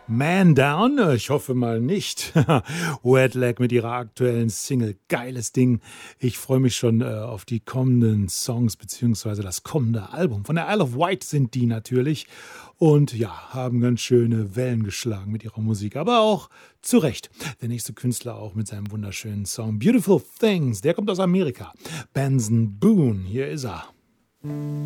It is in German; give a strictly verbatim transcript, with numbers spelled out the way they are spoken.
Man Down? Ich hoffe mal nicht. Wet Leg mit ihrer aktuellen Single. Geiles Ding. Ich freue mich schon äh, auf die kommenden Songs beziehungsweise das kommende Album. Von der Isle of Wight sind die natürlich. Und ja, haben ganz schöne Wellen geschlagen mit ihrer Musik. Aber auch zu Recht. Der nächste Künstler auch mit seinem wunderschönen Song Beautiful Things. Der kommt aus Amerika. Benson Boone. Hier ist er.